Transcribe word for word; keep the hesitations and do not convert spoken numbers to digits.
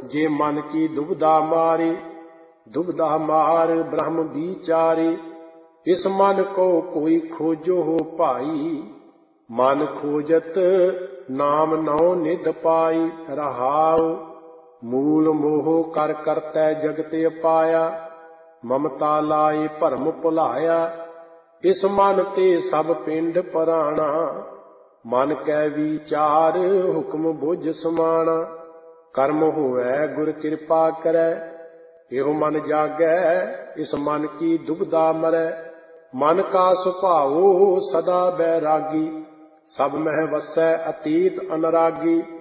खोजे मन की दुविधा मारी, दुविधा मार ब्रह्म विचारी। इस मन को कोई खोजो हो पाई, मन खोजत नाम नौ निध पाई। रहाउ मूल मोह कर करतै जगत अपाया, ममता लाई भरम भुलाया। इस मन ते सब पिंड पराना, मन कै विचार हुक्म बुझ समाना। कर्म होवै गुर कृपा करै, एहो मन जागै इस मन की दुविधा मरै। मन का सुभाओ सदा बैरागी, सब मह वसै अतीत अनुरागी।